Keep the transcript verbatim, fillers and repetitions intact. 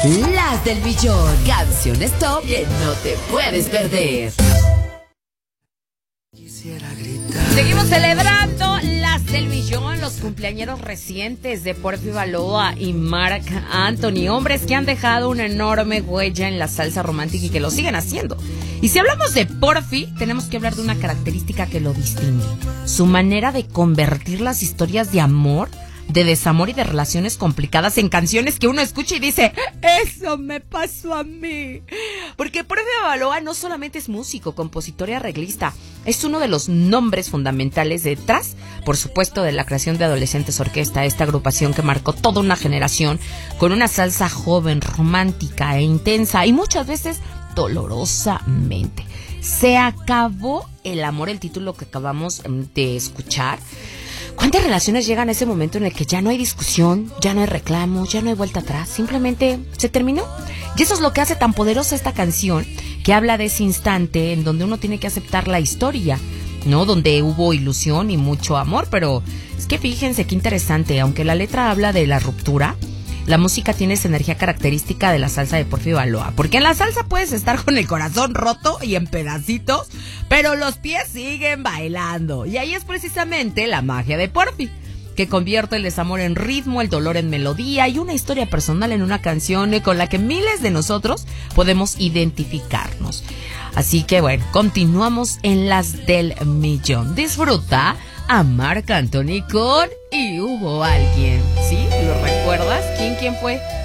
Las del Millón. Canciones top que no te puedes perder. Seguimos celebrando las del millón, los cumpleañeros recientes de Porfi Baloa y Marc Anthony, hombres que han dejado una enorme huella en la salsa romántica y que lo siguen haciendo. Y si hablamos de Porfi, tenemos que hablar de una característica que lo distingue: su manera de convertir las historias de amor, de desamor y de relaciones complicadas en canciones que uno escucha y dice, eso me pasó a mí. Porque Porfi Baloa no solamente es músico, compositor y arreglista, es uno de los nombres fundamentales detrás, por supuesto, de la creación de Adolescentes Orquesta, esta agrupación que marcó toda una generación con una salsa joven, romántica e intensa y muchas veces dolorosamente. Se acabó el amor, el título que acabamos de escuchar. ¿Cuántas relaciones llegan a ese momento en el que ya no hay discusión, ya no hay reclamo, ya no hay vuelta atrás? Simplemente se terminó. Y eso es lo que hace tan poderosa esta canción, que habla de ese instante en donde uno tiene que aceptar la historia, ¿no? Donde hubo ilusión y mucho amor, pero es que fíjense qué interesante, aunque la letra habla de la ruptura, la música tiene esa energía característica de la salsa de Porfi Baloa. Porque en la salsa puedes estar con el corazón roto y en pedacitos, pero los pies siguen bailando. Y ahí es precisamente la magia de Porfi, que convierte el desamor en ritmo, el dolor en melodía y una historia personal en una canción con la que miles de nosotros podemos identificarnos. Así que bueno, continuamos en las del millón. Disfruta a Marc Anthony con Y Hubo Alguien. ¿Sí? ¿Lo recuerdas? ¿Quién, quién fue?